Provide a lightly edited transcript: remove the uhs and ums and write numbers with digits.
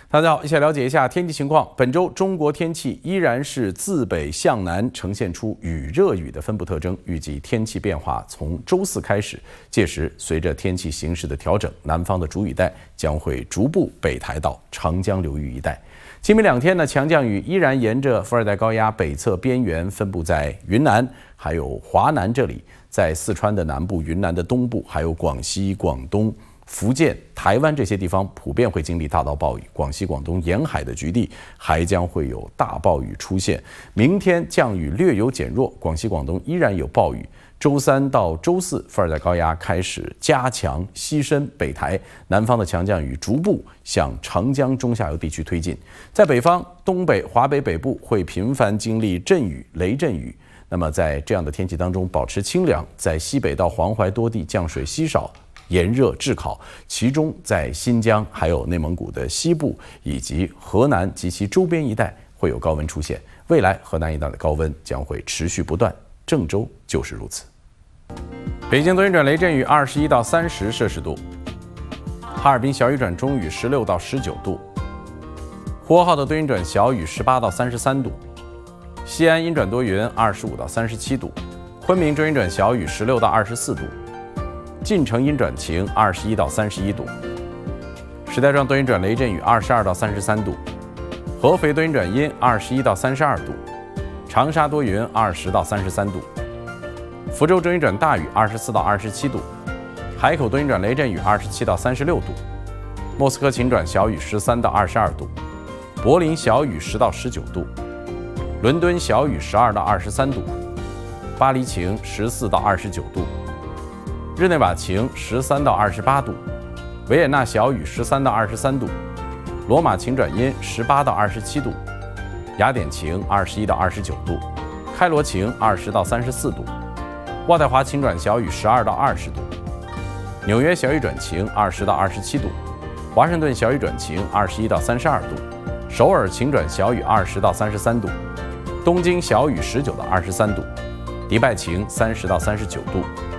大家好，一起来了解一下天气情况。本周中国天气依然是自北向南呈现出雨热雨的分布特征，预计天气变化从周四开始，届时随着天气形势的调整，南方的主雨带将会逐步北抬到长江流域一带。今明2天呢，强降雨依然沿着副热带高压北侧边缘分布在云南，还有华南这里，在四川的南部、云南的东部，还有广西、广东、福建、台湾这些地方普遍会经历大到暴雨，广西、广东沿海的局地还将会有大暴雨出现。明天降雨略有减弱，广西、广东依然有暴雨。周三到周四，副热带高压开始加强西伸北抬，南方的强降雨逐步向长江中下游地区推进。在北方、东北、华北北部会频繁经历阵雨、雷阵雨。那么在这样的天气当中，保持清凉。在西北到黄淮多地降水稀少，炎热炙烤，其中在新疆、还有内蒙古的西部以及河南及其周边一带会有高温出现。未来河南一带的高温将会持续不断，郑州就是如此。北京多云转雷阵雨21到30摄氏度，哈尔滨小雨转中雨16到19度，呼和浩特多云转小雨18到33度，西安阴转多云25到37度，昆明多云转小雨16到24度。晋城阴转晴21到31度，石家庄多云转雷阵雨22到33度，合肥多云转阴21到32度，长沙多云20到33度，福州多云转大雨24到27度，海口多云转雷阵雨27到36度，莫斯科晴转小雨13到22度，柏林小雨10到19度，伦敦小雨12到23度，巴黎晴14到29度。日内瓦晴13到28度，维也纳小雨13到23度，罗马晴转阴18到27度，雅典晴21到29度，开罗晴20到34度，渥太华晴转小雨12到20度，纽约小雨转晴20到27度，华盛顿小雨转晴21到32度，首尔晴转小雨20到33度，东京小雨19到23度，迪拜晴30到39度。